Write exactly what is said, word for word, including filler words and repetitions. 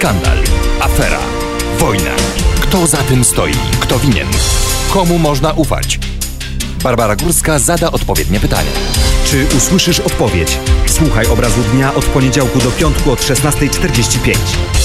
Skandal, afera, wojna. Kto za tym stoi? Kto winien? Komu można ufać? Barbara Górska zada odpowiednie pytania. Czy usłyszysz odpowiedź? Słuchaj Obrazu Dnia od poniedziałku do piątku od szesnastej czterdzieści pięć.